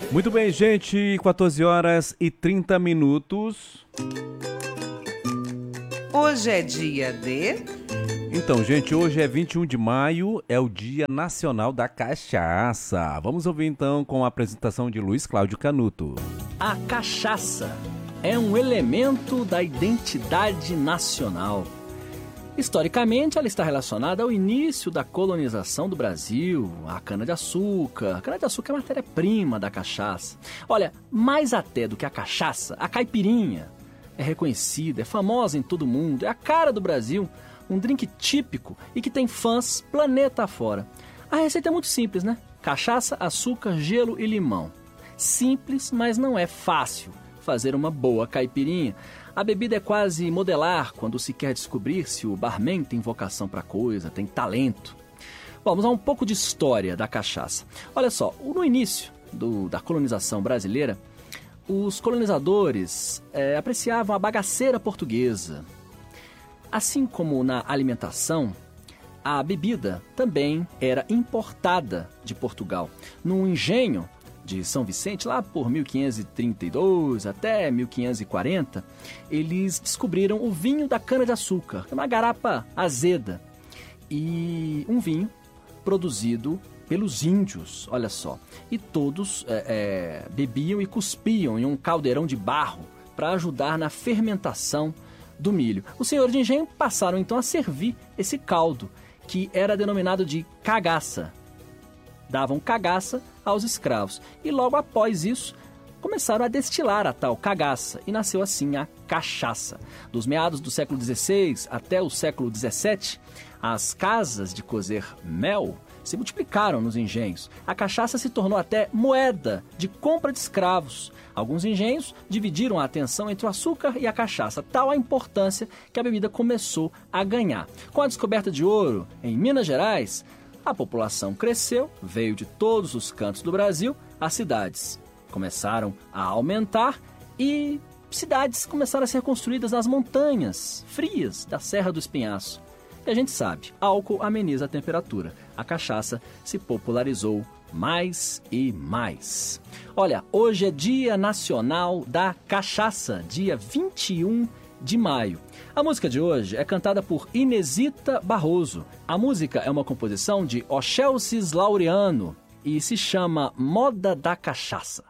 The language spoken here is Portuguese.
Muito bem, gente, 14 horas e 30 minutos. Hoje é dia de... Então, gente, hoje é 21 de maio, é o Dia Nacional da Cachaça. Vamos ouvir então com a apresentação de Luiz Cláudio Canuto. A cachaça é um elemento da identidade nacional. Historicamente, ela está relacionada ao início da colonização do Brasil, à cana-de-açúcar. A cana-de-açúcar é a matéria-prima da cachaça. Olha, mais até do que a cachaça, a caipirinha é reconhecida, é famosa em todo o mundo, é a cara do Brasil, um drink típico e que tem fãs planeta afora. A receita é muito simples, né? Cachaça, açúcar, gelo e limão. Simples, mas não é fácil fazer uma boa caipirinha. A bebida é quase modelar quando se quer descobrir se o barman tem vocação para coisa, tem talento. Vamos a um pouco de história da cachaça. Olha só, no início da colonização brasileira, os colonizadores apreciavam a bagaceira portuguesa. Assim como na alimentação, a bebida também era importada de Portugal. No engenho de São Vicente, lá por 1532 até 1540, eles descobriram o vinho da cana-de-açúcar, uma garapa azeda, e um vinho produzido pelos índios, olha só. E todos bebiam e cuspiam em um caldeirão de barro para ajudar na fermentação do milho. Os senhores de engenho passaram então a servir esse caldo, que era denominado de cagaça. Davam cagaça aos escravos. E logo após isso, começaram a destilar a tal cagaça e nasceu assim a cachaça. Dos meados do século XVI até o século XVII, as casas de cozer mel se multiplicaram nos engenhos. A cachaça se tornou até moeda de compra de escravos. Alguns engenhos dividiram a atenção entre o açúcar e a cachaça, tal a importância que a bebida começou a ganhar. Com a descoberta de ouro em Minas Gerais, a população cresceu, veio de todos os cantos do Brasil, as cidades começaram a aumentar e cidades começaram a ser construídas nas montanhas frias da Serra do Espinhaço. E a gente sabe, álcool ameniza a temperatura. A cachaça se popularizou mais e mais. Olha, hoje é Dia Nacional da Cachaça, dia 21 de maio. A música de hoje é cantada por Inesita Barroso. A música é uma composição de Ochelsis Laureano e se chama Moda da Cachaça.